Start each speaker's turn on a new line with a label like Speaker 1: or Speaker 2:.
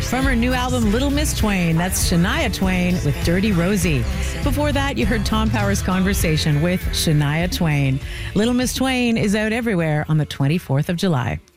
Speaker 1: from her new album, Little Miss Twain. That's Shania Twain with Dirty Rosie. Before that, you heard Tom Power's Conversation with Shania Twain. Little Miss Twain is out everywhere on the 24th of July.